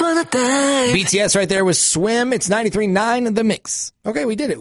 wanna die. BTS right there with Swim. It's 93.9 The Mix. Okay, we did it.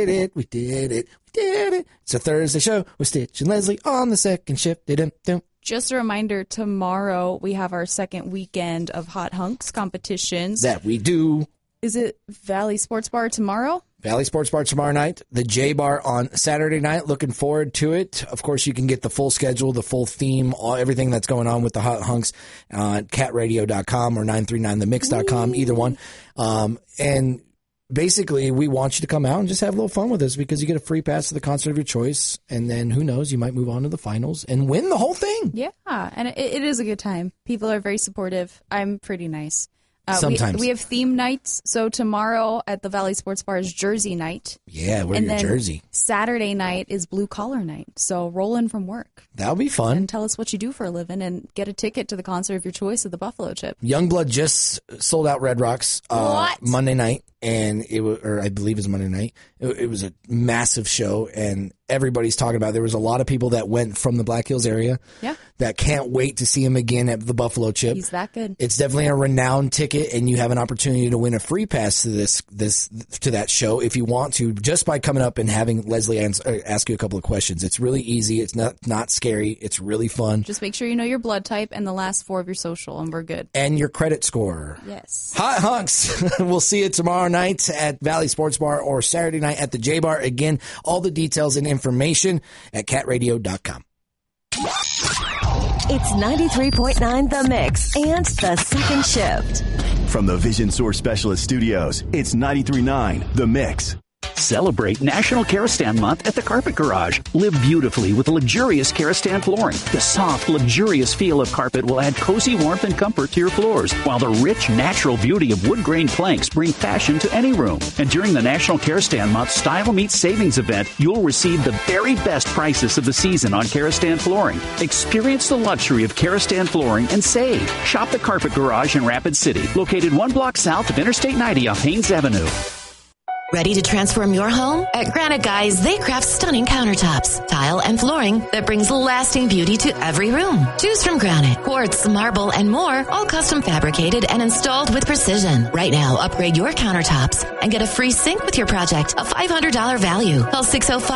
It's a Thursday show with Stitch and Leslie on the second shift. Just a reminder, tomorrow we have our second weekend of Hot Hunks competitions. That we do. Is it Valley Sports Bar tomorrow? Valley Sports Bar tomorrow night. The J Bar on Saturday night. Looking forward to it. Of course, you can get the full schedule, the full theme, everything that's going on with the Hot Hunks on catradio.com or 939themix.com, either one. And basically, we want you to come out and just have a little fun with us because you get a free pass to the concert of your choice. And then who knows, you might move on to the finals and win the whole thing. Yeah, and it is a good time. People are very supportive. I'm pretty nice. Sometimes. We have theme nights. So tomorrow at the Valley Sports Bar is Jersey night. Yeah, wear your jersey. Saturday night is blue collar night. So roll in from work. That'll be fun. And tell us what you do for a living and get a ticket to the concert of your choice at the Buffalo Chip. Youngblood just sold out Red Rocks Monday night. And it was, or I believe it was Monday night. It was a massive show, and everybody's talking about it. There was a lot of people that went from the Black Hills area that can't wait to see him again at the Buffalo Chip. He's that good. It's definitely a renowned ticket, and you have an opportunity to win a free pass to to that show if you want to, just by coming up and having Leslie ask you a couple of questions. It's really easy. It's not scary. It's really fun. Just make sure you know your blood type and the last 4 of your social, and we're good. And your credit score. Yes. Hot Hunks. We'll see you tomorrow night at Valley Sports Bar or Saturday night at the J Bar. Again, all the details and information at catradio.com. It's 93.9 The Mix and the second shift. From the Vision Source Specialist Studios, it's 93.9 The Mix. Celebrate National Karastan Month at the Carpet Garage. Live beautifully with luxurious Karastan flooring. The soft, luxurious feel of carpet will add cozy warmth and comfort to your floors, while the rich, natural beauty of wood grain planks bring fashion to any room. And during the National Karastan Month Style Meets Savings event, you'll receive the very best prices of the season on Karastan flooring. Experience the luxury of Karastan flooring and save. Shop the Carpet Garage in Rapid City, located 1 block south of Interstate 90 off Haynes Avenue. Ready to transform your home? At Granite Guys, they craft stunning countertops, tile, and flooring that brings lasting beauty to every room. Choose from granite, quartz, marble, and more, all custom fabricated and installed with precision. Right now, upgrade your countertops and get a free sink with your project, a $500 value. Call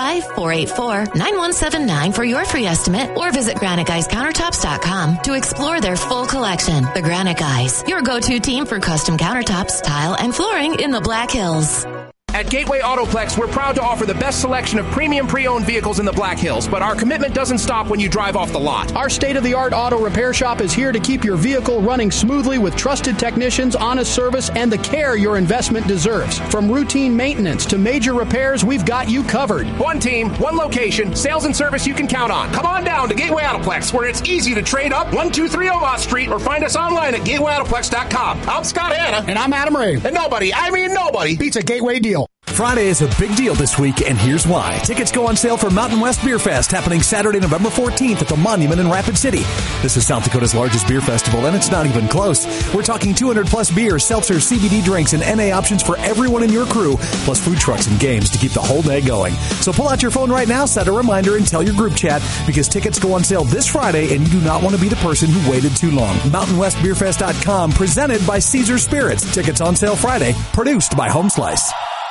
605-484-9179 for your free estimate or visit GraniteGuysCountertops.com to explore their full collection. The Granite Guys, your go-to team for custom countertops, tile, and flooring in the Black Hills. At Gateway Autoplex, we're proud to offer the best selection of premium pre-owned vehicles in the Black Hills, but our commitment doesn't stop when you drive off the lot. Our state-of-the-art auto repair shop is here to keep your vehicle running smoothly with trusted technicians, honest service, and the care your investment deserves. From routine maintenance to major repairs, we've got you covered. One team, one location, sales and service you can count on. Come on down to Gateway Autoplex, where it's easy to trade up 123 Omagh Street or find us online at gatewayautoplex.com. I'm Scott Hanna. And I'm Adam Ray. And nobody beats a Gateway deal. Friday is a big deal this week, and here's why. Tickets go on sale for Mountain West Beer Fest, happening Saturday, November 14th at the Monument in Rapid City. This is South Dakota's largest beer festival, and it's not even close. We're talking 200-plus beers, seltzers, CBD drinks, and NA options for everyone in your crew, plus food trucks and games to keep the whole day going. So pull out your phone right now, set a reminder, and tell your group chat, because tickets go on sale this Friday, and you do not want to be the person who waited too long. MountainWestBeerFest.com, presented by Caesar Spirits. Tickets on sale Friday, produced by Home Slice.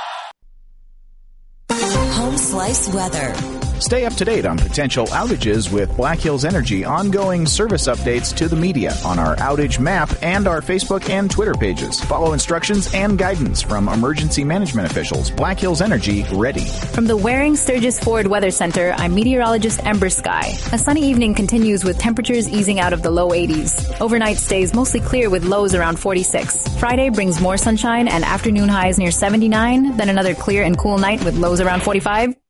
Home Slice weather. Stay up to date on potential outages with Black Hills Energy ongoing service updates to the media on our outage map and our Facebook and Twitter pages. Follow instructions and guidance from emergency management officials. Black Hills Energy, ready. From the Waring Sturgis Ford Weather Center, I'm meteorologist Ember Sky. A sunny evening continues with temperatures easing out of the low 80s. Overnight stays mostly clear with lows around 46. Friday brings more sunshine and afternoon highs near 79, then another clear and cool night with lows around 45.